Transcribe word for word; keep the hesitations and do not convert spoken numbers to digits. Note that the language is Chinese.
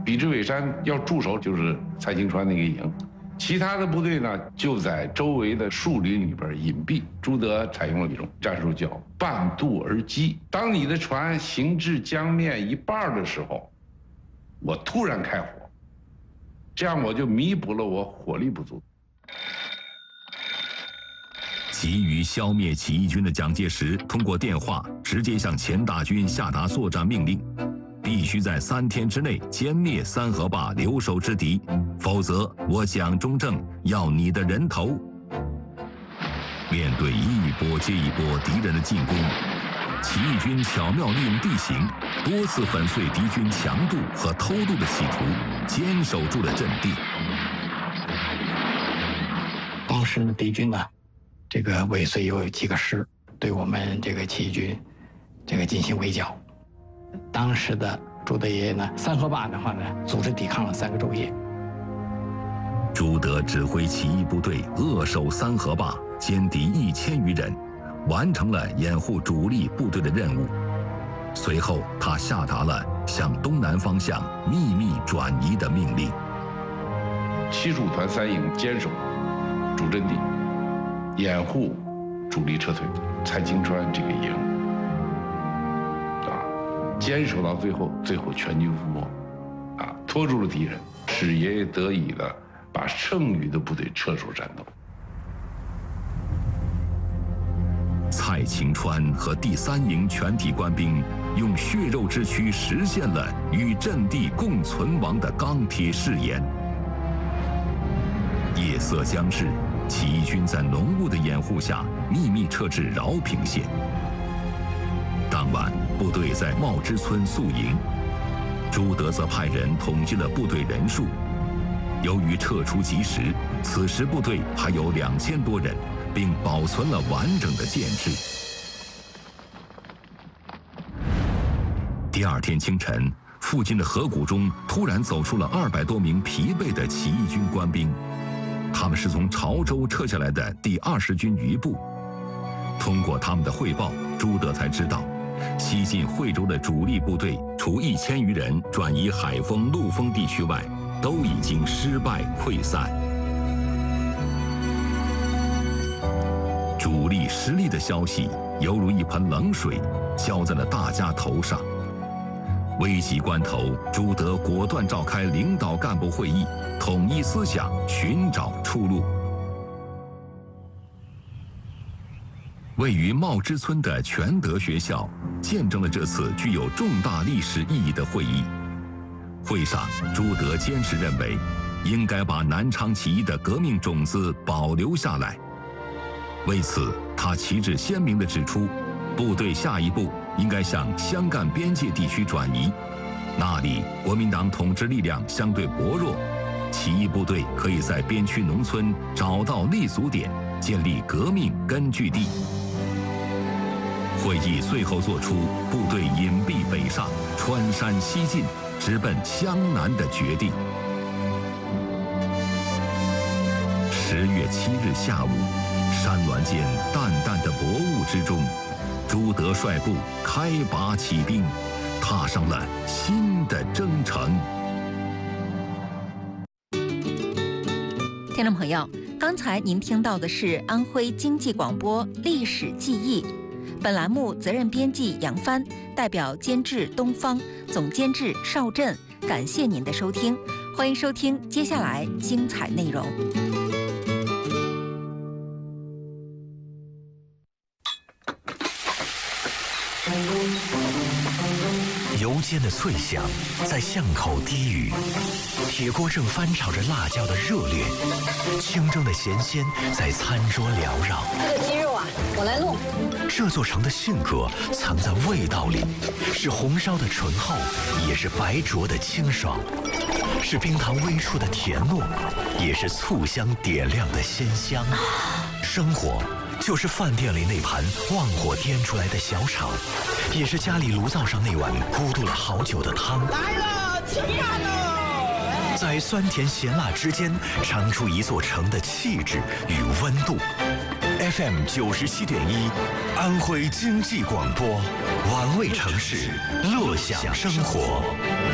比之尾山要驻守就是蔡清川那个营，其他的部队呢就在周围的树林里边隐蔽。朱德采用了一种战术叫半渡而击，当你的船行至江面一半的时候，我突然开火，这样我就弥补了我火力不足。 急于消灭起义军的蒋介石通过电话直接向前大军下达作战命令，必须在三天之内歼灭三河坝留守之敌，否则我蒋中正要你的人头。面对一波接一波敌人的进攻，起义军巧妙利用地形，多次粉碎敌军强渡和偷渡的企图，坚守住了阵地。 当时呢，敌军呢，这个尾随有几个师对我们这个起义军这个进行围剿。当时的朱德爷爷呢，三河坝的话呢，组织抵抗了三个昼夜。 朱德指挥起义部队扼守三河坝，歼敌一千余人，完成了掩护主力部队的任务。随后，他下达了向东南方向秘密转移的命令。 七十五团三营坚守主阵地，掩护主力撤退。蔡清川这个营啊，坚守到最后，最后全军覆没，啊，拖住了敌人，使爷爷得以了把剩余的部队撤出战斗。 蔡清川和第三营全体官兵用血肉之躯实现了与阵地共存亡的钢铁誓言。夜色将至，起义军在浓雾的掩护下秘密撤至饶平县。当晚，部队在茂芝村宿营，朱德则派人统计了部队人数。由于撤出及时，此时部队还有两千多人，并保存了完整的建制。第二天清晨，附近的河谷中突然走出了二百多名疲惫的起义军官兵，他们是从潮州撤下来的第二十军余部。通过他们的汇报，朱德才知道，西进惠州的主力部队除一千余人转移海丰、陆丰地区外，都已经失败溃散。主力失利的消息犹如一盆冷水浇在了大家头上。危急关头，朱德果断召开领导干部会议，统一思想，寻找出路。位于茂芝村的全德学校见证了这次具有重大历史意义的会议。会上，朱德坚持认为，应该把南昌起义的革命种子保留下来。为此，他旗帜鲜明地指出，部队下一步应该向湘赣边界地区转移，那里国民党统治力量相对薄弱，起义部队可以在边区农村找到立足点，建立革命根据地。会议最后作出部队隐蔽北上，穿山西进，直奔湘南的决定。十月七日下午，山峦间淡淡的薄雾之中，朱德率部开拔起兵，踏上了新的征程。 听众朋友，刚才您听到的是安徽经济广播历史记忆。本栏目责任编辑杨帆，代表监制东方，总监制邵振，感谢您的收听，欢迎收听接下来精彩内容。 油煎的脆响在巷口低语，铁锅正翻炒着辣椒的热烈，清蒸的咸鲜在餐桌缭绕。 这个鸡肉啊，我来弄。 这座城的性格藏在味道里，是红烧的醇厚，也是白灼的清爽，是冰糖微出的甜糯，也是醋香点亮的鲜香。生活就是饭店里那盘旺火颠出来的小炒，也是家里炉灶上那碗咕嘟了好久的汤。 来了，起饭喽！ 在酸甜咸辣之间，尝出一座城的气质与温度。F M 九十七点一，安徽经济广播，玩味城市，乐享生活。